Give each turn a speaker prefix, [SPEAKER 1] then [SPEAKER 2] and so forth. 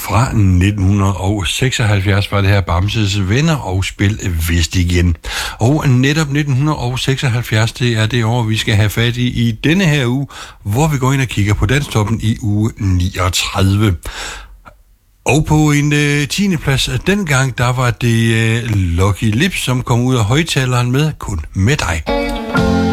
[SPEAKER 1] Fra 1976 var det her Bamses Venner og Spil Vist igen. Og netop 1976, det er det år, vi skal have fat i denne her uge, hvor vi går ind og kigger på Danstoppen i uge 39. Og på en 10. plads dengang, der var det Lucky Lips, som kom ud af højtaleren med Kun med dig.